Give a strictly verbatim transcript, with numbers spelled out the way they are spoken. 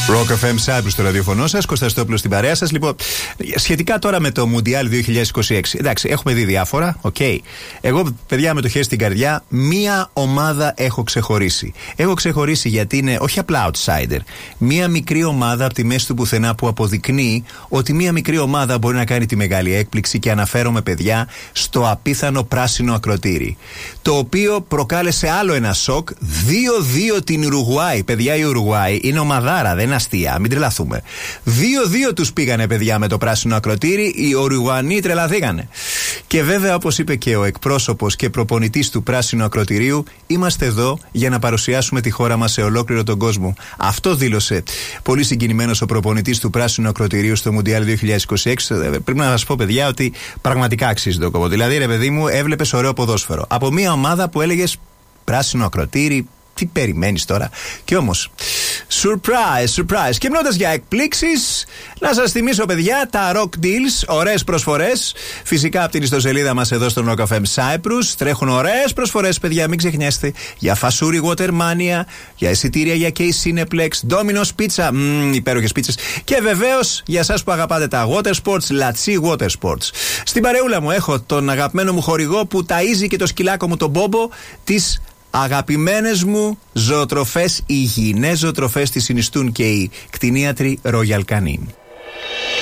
Rock εφ εμ Cyprus στο ραδιοφωνό σας, Κωνσταντόπουλος στην παρέα σας. Λοιπόν, σχετικά τώρα με το Μουντιάλ δύο χιλιάδες είκοσι έξι. Εντάξει, έχουμε δει διάφορα. Οκ. Okay. Εγώ, παιδιά, με το χέρι στην καρδιά, μία ομάδα έχω ξεχωρίσει. Έχω ξεχωρίσει γιατί είναι όχι απλά outsider. Μία μικρή ομάδα από τη μέση του πουθενά που αποδεικνύει ότι μία μικρή ομάδα μπορεί να κάνει τη μεγάλη έκπληξη, και αναφέρομαι, παιδιά, στο απίθανο πράσινο ακροτήρι. Το οποίο προκάλεσε άλλο ένα σοκ. δύο δύο την Ουρουγουάη. Παιδιά, η Ουρουγουάη είναι ομαδάρα, δεν είναι αστεία, μην τρελαθούμε. δύο δύο τους πήγανε, παιδιά, με το πράσινο ακροτήρι. Οι Ουρουγουανοί τρελαθήκανε. Και βέβαια, όπως είπε και ο εκπρόσωπος και προπονητής του πράσινου ακροτηρίου, είμαστε εδώ για να παρουσιάσουμε τη χώρα μας σε ολόκληρο τον κόσμο. Αυτό δήλωσε πολύ συγκινημένος ο προπονητής του πράσινου ακροτηρίου στο Μουντιάλ δύο χιλιάδες είκοσι έξι. Πρέπει να σας πω, παιδιά, ότι πραγματικά αξίζει το κόπο. Δηλαδή, ρε παιδί μου, έβλεπες ωραίο ποδόσφαιρο από μια ομάδα που έλεγες πράσινο ακροτήρι. Τι περιμένεις τώρα? Και όμως, surprise, surprise. Και μιλώντας για εκπλήξεις, να σας θυμίσω, παιδιά, τα Rock Deals, ωραίες προσφορές. Φυσικά από την ιστοσελίδα μας εδώ στο Rock εφ εμ Cyprus τρέχουν ωραίες προσφορές, παιδιά, μην ξεχνιέστε. Για φασούρι Watermania, για εισιτήρια για K Cineplex, Domino's Pizza, μmm, υπέροχες πίτσες. Και βεβαίως για εσάς που αγαπάτε τα Water Sports, Λατσί Water Sports. Στην παρεούλα μου έχω τον αγαπημένο μου χορηγό που ταΐζει και το σκυλάκο μου τον Μπόμπο, της αγαπημένες μου ζωοτροφές, υγιεινές ζωοτροφές, τις συνιστούν και οι κτηνίατροι Royal Canin.